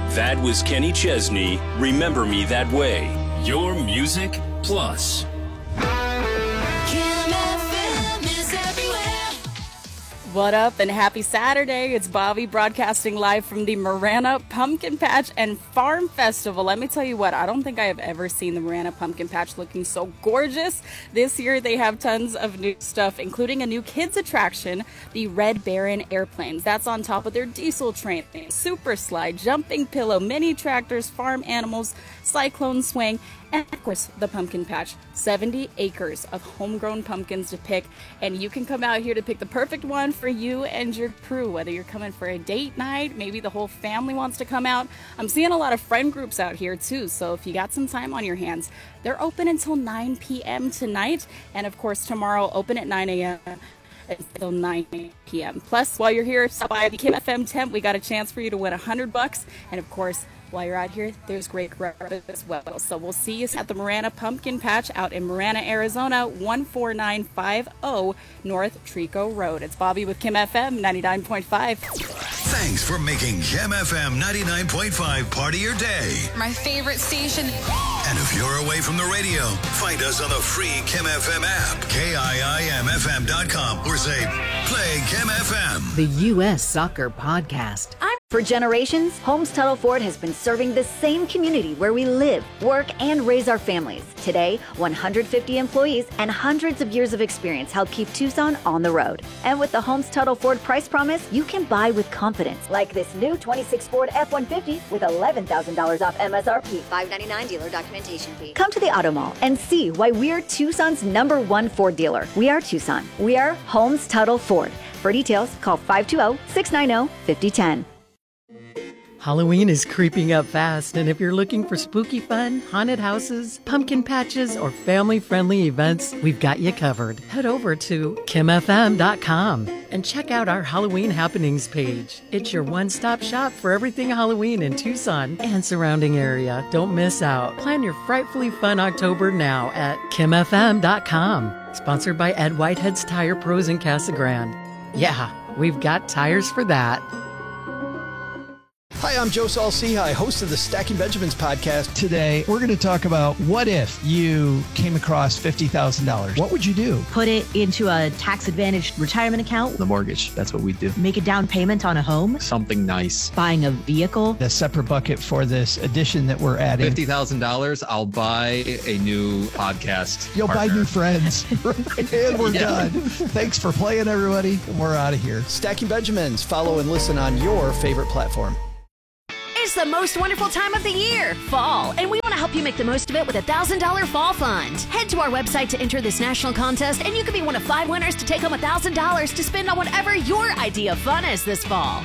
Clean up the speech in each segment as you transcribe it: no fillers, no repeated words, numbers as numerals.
That was Kenny Chesney, Remember Me That Way. Your Music Plus. What up and happy Saturday. It's Bobby broadcasting live from the Marana Pumpkin Patch and Farm Festival. Let me tell you what, I don't think I have ever seen the Marana Pumpkin Patch looking so gorgeous. This year they have tons of new stuff, including a new kids attraction, the Red Baron airplanes. That's on top of their diesel train, super slide, jumping pillow, mini tractors, farm animals, cyclone swing, and of course, the pumpkin patch. 70 acres of homegrown pumpkins to pick, and you can come out here to pick the perfect one for you and your crew, whether you're coming for a date night, maybe the whole family wants to come out. I'm seeing a lot of friend groups out here too, so if you got some time on your hands, they're open until 9 p.m. tonight, and of course tomorrow open at 9 a.m. until 9 p.m. Plus, while you're here, stop by the Kim FM tent. We got a chance for you to win $100, and of course, while you're out here, there's great grub as well. So we'll see you at the Marana Pumpkin Patch out in Marana, Arizona, 14950 North Trico Road. It's Bobby with Kim FM 99.5. Thanks for making Kim FM 99.5 part of your day. My favorite station. And if you're away from the radio, find us on the free Kim FM app, KIIMFM.com, or say, play Kim FM. The U.S. Soccer Podcast. For generations, Holmes Tuttle Ford has been serving the same community where we live, work, and raise our families. Today, 150 employees and hundreds of years of experience help keep Tucson on the road. And with the Holmes Tuttle Ford price promise, you can buy with confidence. Like this new 26 Ford F-150 with $11,000 off MSRP. $599 dealer documentation fee. Come to the Auto Mall and see why we're Tucson's #1 Ford dealer. We are Tucson. We are Holmes Tuttle Ford. For details, call 520-690-5010. Halloween is creeping up fast, and if you're looking for spooky fun, haunted houses, pumpkin patches, or family-friendly events, we've got you covered. Head over to KimFM.com and check out our Halloween happenings page. It's your one-stop shop for everything Halloween in Tucson and surrounding area. Don't miss out. Plan your frightfully fun October now at KimFM.com. Sponsored by Ed Whitehead's Tire Pros in Casa Grande. Yeah, we've got tires for that. Hi, I'm Joe Saul-Sehy, host of the Stacking Benjamins podcast. Today, we're going to talk about what if you came across $50,000. What would you do? Put it into a tax-advantaged retirement account. The mortgage, that's what we do. Make a down payment on a home. Something nice. Buying a vehicle. A separate bucket for this addition that we're adding. $50,000, I'll buy a new podcast You'll partner. buy new friends. And we're done. Thanks for playing, everybody. We're out of here. Stacking Benjamins. Follow and listen on your favorite platform. It's the most wonderful time of the year, fall, and we want to help you make the most of it with a $1,000 fall fund. Head to our website to enter this national contest, and you could be one of 5 winners to take home $1,000 to spend on whatever your idea of fun is this fall.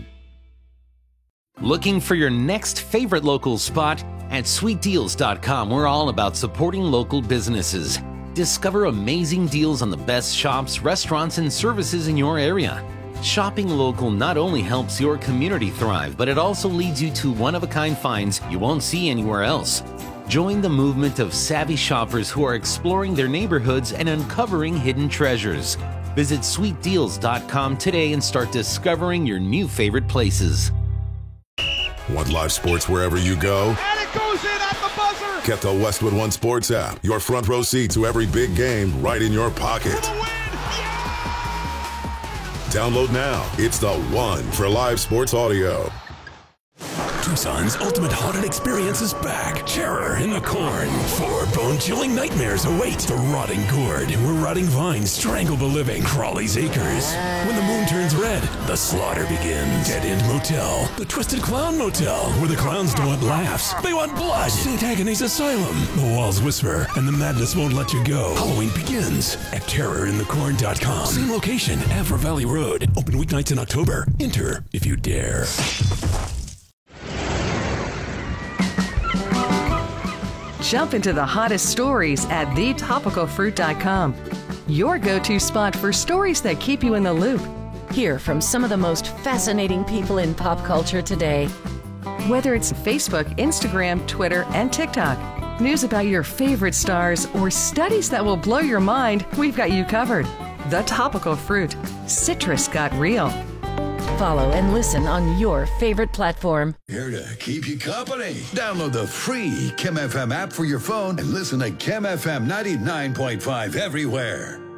Looking for your next favorite local spot? At SweetDeals.com, we're all about supporting local businesses. Discover amazing deals on the best shops, restaurants, and services in your area. Shopping local not only helps your community thrive, but it also leads you to one-of-a-kind finds you won't see anywhere else. Join the movement of savvy shoppers who are exploring their neighborhoods and uncovering hidden treasures. Visit SweetDeals.com today and start discovering your new favorite places. Want live sports wherever you go? And it goes in at the buzzer! Get the Westwood One Sports app. Your front row seat to every big game right in your pocket. Download now. It's the one for live sports audio. Tucson's ultimate haunted experience is back. Terror in the Corn. 4 bone-chilling nightmares await. The Rotting Gourd, where rotting vines strangle the living. Crawley's Acres. When the moon turns red, the slaughter begins. Dead End Motel. The Twisted Clown Motel, where the clowns don't want laughs. They want blood. St. Agony's Asylum. The walls whisper, and the madness won't let you go. Halloween begins at terrorinthecorn.com. Same location, Avra Valley Road. Open weeknights in October. Enter if you dare. Jump into the hottest stories at thetopicalfruit.com. Your go-to spot for stories that keep you in the loop. Hear from some of the most fascinating people in pop culture today. Whether it's Facebook, Instagram, Twitter, and TikTok, news about your favorite stars, or studies that will blow your mind, we've got you covered. The Topical Fruit. Citrus got real. Follow and listen on your favorite platform. Here to keep you company. Download the free Kim FM app for your phone and listen to Kim FM 99.5 everywhere.